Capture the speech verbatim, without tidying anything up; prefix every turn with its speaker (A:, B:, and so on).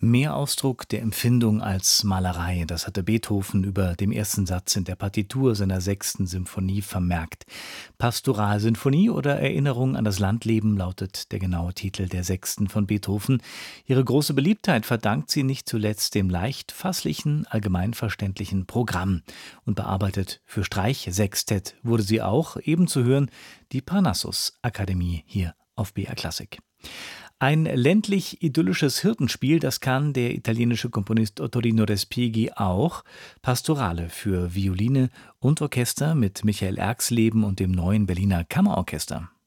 A: Mehr Ausdruck der Empfindung als Malerei, das hatte Beethoven über dem ersten Satz in der Partitur seiner sechsten Symphonie vermerkt. Pastoralsinfonie oder Erinnerung an das Landleben lautet der genaue Titel der sechsten von Beethoven. Ihre große Beliebtheit verdankt sie nicht zuletzt dem leicht fasslichen, allgemeinverständlichen Programm. Und bearbeitet für Streichsextett wurde sie auch, eben zu hören, die Parnassus-Akademie hier auf B R Klassik. Ein ländlich-idyllisches Hirtenspiel, das kann der italienische Komponist Ottorino Respighi auch. Pastorale für Violine und Orchester mit Michael Erxleben und dem Neuen Berliner Kammerorchester.